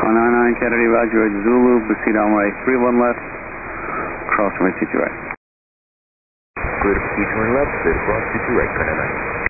199 Kennedy, Roger, Zulu, proceed on way 31 left, cross runway 22 right. Clear to proceed turn left, clear to cross 22 right, turn 9.